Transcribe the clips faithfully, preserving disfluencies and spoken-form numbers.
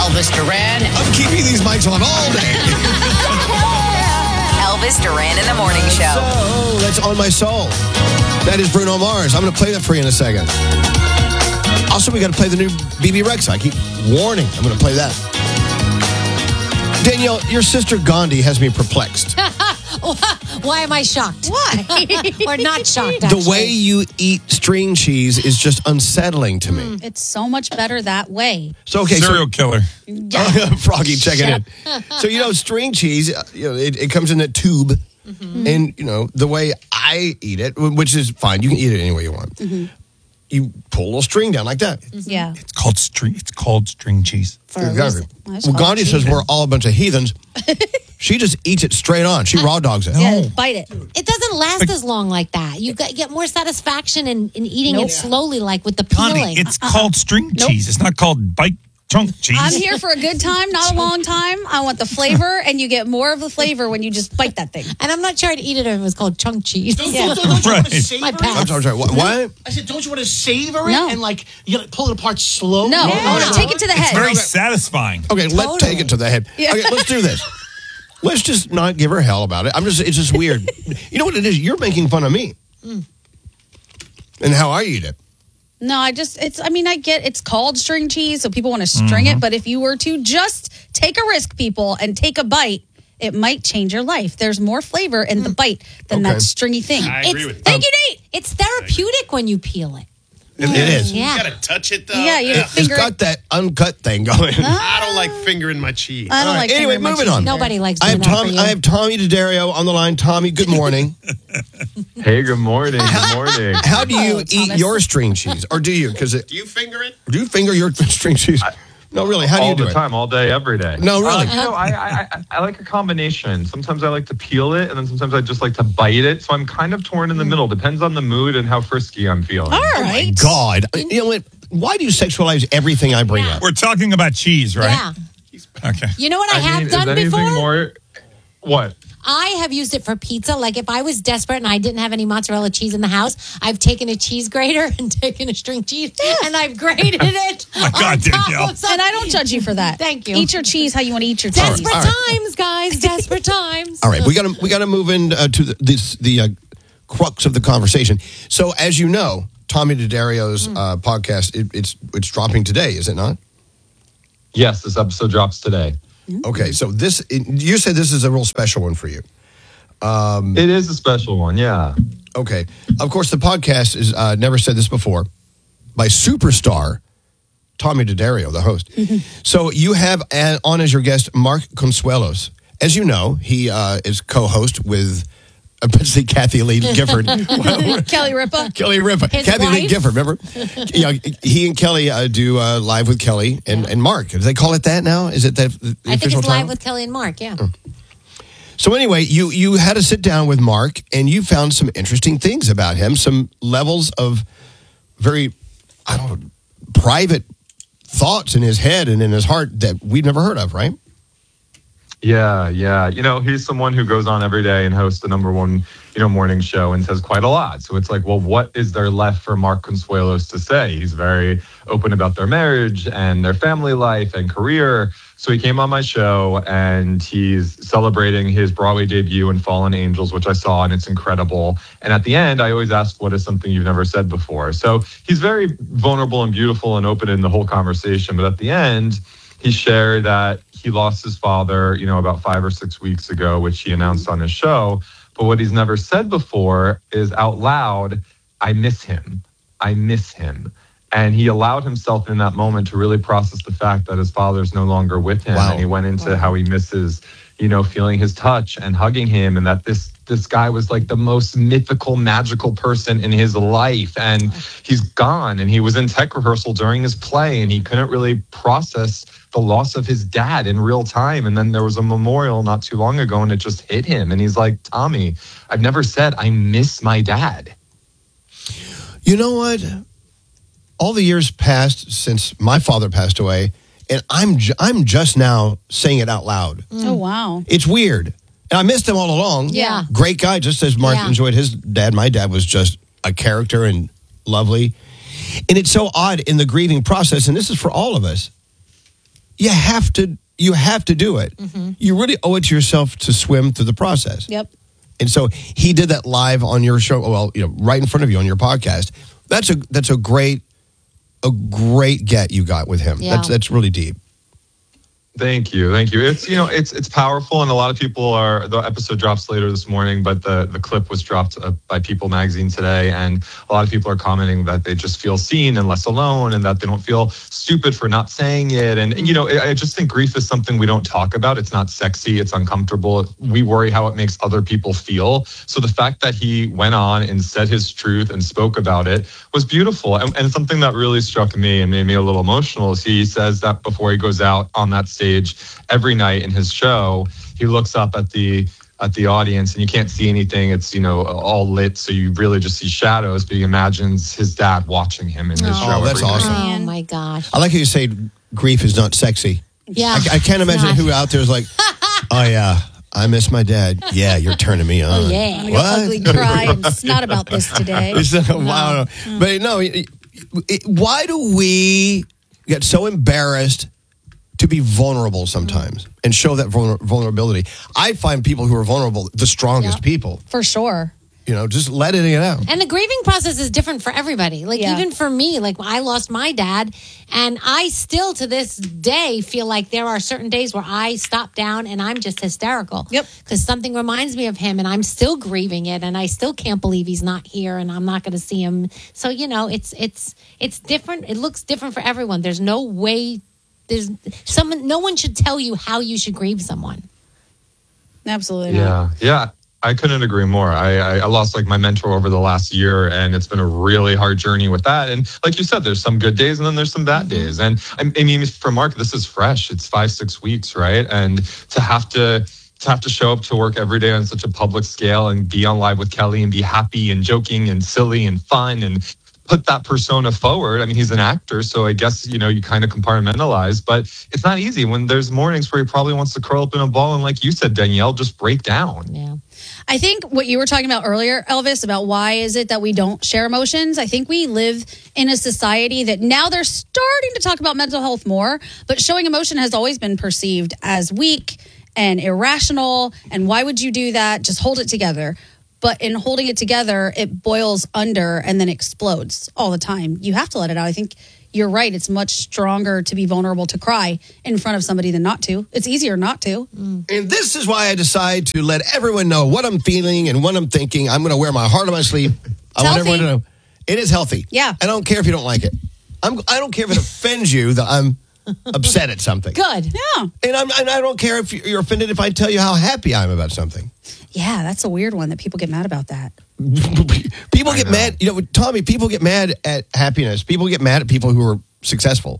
Elvis Duran. I'm keeping these mics on all day. Elvis Duran in the Morning Show. So, that's On My Soul. That is Bruno Mars. I'm going to play that for you in a second. Also, we got to play the new B B Rexa. I keep warning. I'm going to play that. Danielle, your sister Gandhi has me perplexed. Why am I shocked? Why? Or not shocked, actually. The way you eat string cheese is just unsettling to me. It's so much better that way. So, okay, Serial so, killer. Froggy, check it in. So, you know, string cheese, you know, it, it comes in that tube. Mm-hmm. And, you know, the way I eat it, which is fine. You can eat it any way you want. Mm-hmm. You pull a little string down like that. Mm-hmm. Yeah. It's called string. It's called string cheese. Exactly. Well, Gandhi says we're all a bunch of heathens. She just eats it straight on. She raw dogs it. Yeah, bite it. It doesn't last as long like that. You get, get more satisfaction in, in eating Nope. it slowly, like with the Gandhi, peeling. it's called string cheese. It's not called bite chunk cheese. I'm here for a good time, not a long time. I want the flavor, and you get more of the flavor when you just bite that thing. And I'm not sure I'd eat it if it was called chunk cheese. Don't, Yeah. don't, don't you want to Right. savor My it? pass. I'm sorry, sorry. What? what? I said, don't you want to savor it No. and like you gotta pull it apart slowly? No, Yeah. I want to take it to the It's head. very satisfying. Okay, let's Totally. take it to the head. Yeah. Okay, let's do this. Let's just not give her hell about it. I'm just, it's just weird. You know what it is? You're making fun of me. Mm. And how I eat it. No, I just, it's, I mean, I get it's called string cheese, so people want to string Mm-hmm. it. But if you were to just take a risk, people, and take a bite, it might change your life. There's more flavor in the bite than Okay. that stringy thing. I It's- agree with you. Thank you, Nate. It's therapeutic when you peel it. It, it is. Yeah. You gotta touch it though. Yeah, you Ugh. It's finger got it. that uncut thing going. I don't like fingering my cheese. I don't All right, like anyway, fingering my moving cheese on. either. Nobody likes I doing have that for Tom. you. I have Tommy D'Addario on the line. Tommy, good morning. Hey, good morning. Good morning. How do you Hello, eat Thomas. your string cheese, or do you? Because Do you finger it? do you finger your string cheese? No, really. How do all you do the it? time, all day, every day. No, really. Uh, you know, I, I, I, I like a combination. Sometimes I like to peel it, and then sometimes I just like to bite it. So I'm kind of torn in the middle. Depends on the mood and how frisky I'm feeling. All right. God, you know what? Why do you sexualize everything I bring up? We're talking about cheese, right? Yeah. Okay. You know what I, I have mean, done is anything before? more? What? I have used it for pizza. Like if I was desperate and I didn't have any mozzarella cheese in the house, I've taken a cheese grater and taken a string cheese and I've grated it. My God, on top Danielle. of some- And I don't judge you for that. Thank you. Eat your cheese how you want to eat your cheese. Desperate All right. times, guys. Desperate times. All right, we got to we got to move in uh, to the, this the uh, crux of the conversation. So, as you know, Tommy D'Addario's uh, podcast it, it's it's dropping today, is it not? Yes, this episode drops today. Okay, so this it, you said this is a real special one for you. It is a special one, yeah. Okay, of course, the podcast is uh, never said this before by superstar Tommy D'Addario, the host. So you have uh, on as your guest Mark Consuelos. As you know, he uh, is co-host with. I bet to say Kathy Lee Gifford. Kelly Ripa. Kelly Ripa. His Kathy Lee wife? Gifford, remember? Yeah, he and Kelly uh, do uh, Live with Kelly and, and Mark. Do they call it that now? Is it that the I think official it's title? live with Kelly and Mark, yeah. So anyway, you you had to sit down with Mark and you found some interesting things about him, some levels of very, I don't know, private thoughts in his head and in his heart that we've never heard of, right? Yeah, yeah. You know, he's someone who goes on every day and hosts the number one, you know, morning show and says quite a lot. So it's like, well, what is there left for Mark Consuelos to say? He's very open about their marriage and their family life and career. So he came on my show and he's celebrating his Broadway debut in Fallen Angels, which I saw, and it's incredible. And at the end, I always ask, what is something you've never said before? So he's very vulnerable and beautiful and open in the whole conversation. But at the end, he shared that he lost his father, you know, about five or six weeks ago, which he announced on his show. But what he's never said before is out loud, I miss him. I miss him. And he allowed himself in that moment to really process the fact that his father's no longer with him. Wow. And he went into how he misses, you know, feeling his touch and hugging him, and that this this guy was like the most mythical, magical person in his life. And he's gone. And he was in tech rehearsal during his play, and he couldn't really process the loss of his dad in real time. And then there was a memorial not too long ago, and it just hit him. And he's like, Tommy, I've never said I miss my dad. You know what? All the years passed since my father passed away, and I'm ju- I'm just now saying it out loud. Oh, wow. It's weird. And I missed him all along. Yeah. Great guy, just as Mark Yeah. enjoyed his dad. My dad was just a character and lovely. And it's so odd in the grieving process, and this is for all of us. you have to you have to do it. Mm-hmm. You really owe it to yourself to swim through the process. Yep. And so he did that live on your show. Well, you know, right in front of you on your podcast. That's a that's a great a great get you got with him. Yeah. That's that's really deep. Thank you, thank you. It's you know it's it's powerful, and a lot of people are. The episode drops later this morning, but the the clip was dropped uh, by People Magazine today, and a lot of people are commenting that they just feel seen and less alone, and that they don't feel stupid for not saying it. And, and you know, I, I just think grief is something we don't talk about. It's not sexy. It's uncomfortable. We worry how it makes other people feel. So the fact that he went on and said his truth and spoke about it was beautiful, and, and something that really struck me and made me a little emotional is he says that before he goes out on that stage. Every night in his show, he looks up at the at the audience, and you can't see anything. It's you know all lit, so you really just see shadows. But he imagines his dad watching him in his Oh, show. that's every night. awesome. Oh my gosh. I like how you say grief is not sexy. Yeah. I, I can't imagine Not. who out there is like, oh yeah, I miss my dad. Yeah, you're turning me on. Oh, yeah. I'm What? gonna ugly cry and snot about this today. It's, uh, wow. But no, it, it, why do we get so embarrassed to be vulnerable sometimes and show that vulner- vulnerability? I find people who are vulnerable the strongest Yeah. people. For sure. You know, just let it out. And the grieving process is different for everybody. Like, Yeah. even for me, like, I lost my dad, and I still to this day feel like there are certain days where I stop down and I'm just hysterical. Yep. Because something reminds me of him, and I'm still grieving it, and I still can't believe he's not here, and I'm not going to see him. So, you know, it's it's it's different. It looks different for everyone. There's no way. There's someone. No one should tell you how you should grieve someone. Absolutely. not. Yeah, yeah. I couldn't agree more. I, I, I lost like my mentor over the last year, and it's been a really hard journey with that. And like you said, there's some good days and then there's some bad days. And I, I mean, for Mark, this is fresh. It's five, six weeks, right? And to have to to have to show up to work every day on such a public scale and be on live with Kelly and be happy and joking and silly and fun and put that persona forward. I mean, he's an actor, so I guess, you know, you kind of compartmentalize, but it's not easy when there's mornings where he probably wants to curl up in a ball and, like you said, Danielle, just break down. Yeah. I think what you were talking about earlier, Elvis, about why is it that we don't share emotions? I think we live in a society that now they're starting to talk about mental health more, but showing emotion has always been perceived as weak and irrational. And why would you do that? Just hold it together. But in holding it together, it boils under and then explodes all the time. You have to let it out. I think you're right. It's much stronger to be vulnerable to cry in front of somebody than not to. It's easier not to. And this is why I decide to let everyone know what I'm feeling and what I'm thinking. I'm going to wear my heart on my sleeve. I want healthy. everyone to know it is healthy. Yeah. I don't care if you don't like it. I'm, I don't care if it offends you that I'm upset at something. Good. Yeah. And, I'm, and I don't care if you're offended if I tell you how happy I am about something. Yeah, that's a weird one that people get mad about that. People get know. mad. You know, Tommy, people get mad at happiness. People get mad at people who are successful.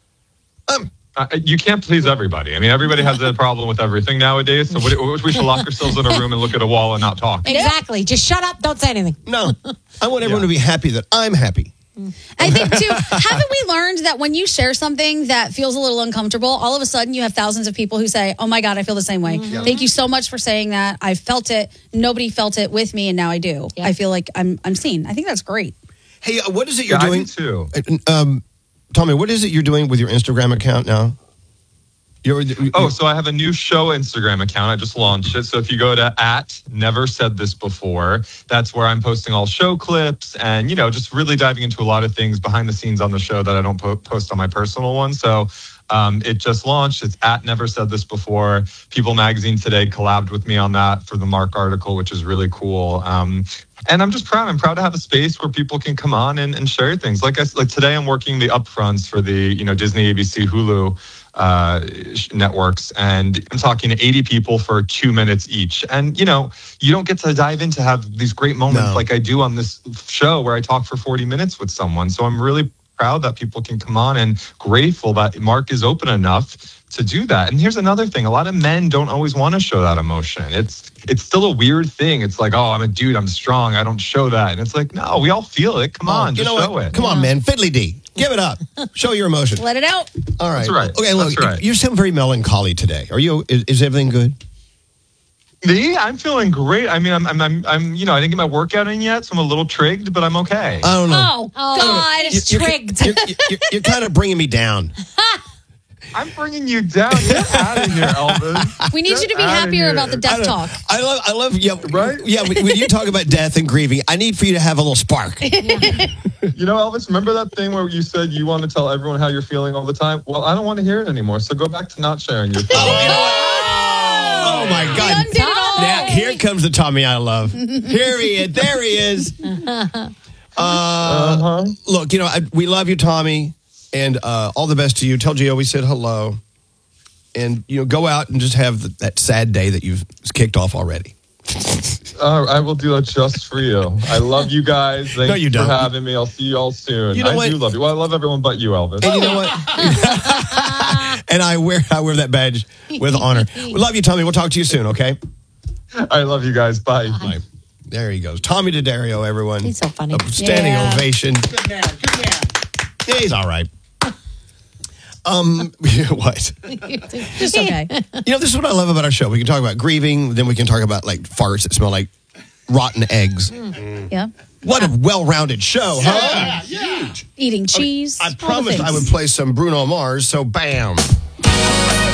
Um, Uh, you can't please everybody. I mean, everybody has a problem with everything nowadays. So what, we should lock ourselves in a room and look at a wall and not talk. Exactly. Just shut up. Don't say anything. no, I want everyone Yeah. to be happy that I'm happy. I think, too, haven't we learned that when you share something that feels a little uncomfortable, all of a sudden you have thousands of people who say, oh, my God, I feel the same way. Thank you so much for saying that. I felt it. Nobody felt it with me, and now I do. Yeah. I feel like I'm I'm seen. I think that's great. Hey, uh, what is it you're Yeah, I doing? do too. Um, Tommy, what is it you're doing with your Instagram account now? You're, Oh, so I have a new show Instagram account. I just launched it. So if you go to at Never Said This Before, that's where I'm posting all show clips and, you know, just really diving into a lot of things behind the scenes on the show that I don't po- post on my personal one. So um, it just launched. It's at Never Said This Before. People Magazine today collabed with me on that for the Mark article, which is really cool. Um, and I'm just proud. I'm proud to have a space where people can come on and, and share things. Like I like today, I'm working the upfronts for the, you know, Disney, A B C, Hulu uh networks, and I'm talking to eighty people for two minutes each. And you know, you don't get to dive in to have these great moments No. like I do on this show where I talk for forty minutes with someone. So I'm really proud that people can come on and grateful that Mark is open enough to do that. And here's another thing. A lot of men don't always want to show that emotion. It's it's still a weird thing. It's like, oh, I'm a dude, I'm strong, I don't show that. And it's like, no, we all feel it. Come on, you just know show what? it. Come on, man. Fiddly D. Give it up. Show your emotion. Let it out. All right. That's right. Okay, look, That's right. you sound very melancholy today. Are you? Is, is everything good? Me, I'm feeling great. I mean, I'm, I'm, I'm, I'm, you know, I didn't get my workout in yet, so I'm a little trigged, but I'm okay. I don't know. Oh, God. It's You're- trigged. You're, you're, you're kind of bringing me down. I'm bringing you down. Get out of here, Elvis. We need Get you to be outta happier here. about the I death don't- talk. I love, I love, yeah, Right? Yeah, when when you talk about death and grieving, I need for you to have a little spark. You know, Elvis, remember that thing where you said you want to tell everyone how you're feeling all the time? Well, I don't want to hear it anymore. So go back to not sharing your feelings. Oh my God! undid it all. Now here comes the Tommy I love. Here he is. There he is. Uh, Uh-huh. Look, you know, I, we love you, Tommy, and uh, all the best to you. Tell Gio we said hello, and you know, go out and just have the, that sad day that you've kicked off already. Uh, I will do that just for you. I love you guys. Thanks No, you for don't. having me. I'll see you all soon. You know I what? do love you. Well, I love everyone but you, Elvis. And you know what? And I wear I wear that badge with honor. We love you, Tommy. We'll talk to you soon. Okay. I love you guys. Bye. Bye. There he goes, Tommy D'Addario. Everyone, He's so funny. A standing Yeah. ovation. Good man. Good man. Yeah, he's all right. Um, what? Just okay. You know, this is what I love about our show. We can talk about grieving, then we can talk about like farts that smell like rotten eggs. Yeah. What a well-rounded show, huh? Yeah. Huge. Eating cheese. I all the promised I things. would play some Bruno Mars, so bam.